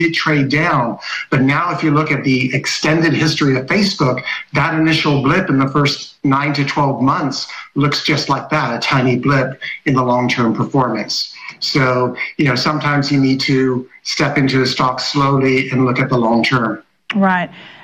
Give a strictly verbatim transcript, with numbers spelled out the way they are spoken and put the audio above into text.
did trade down. But now if you look at the extended history of Facebook, that initial blip in the first nine to twelve months looks just like that, a tiny blip in the long-term performance. So, you know, sometimes you need to step into a stock slowly and look at the long term. Right.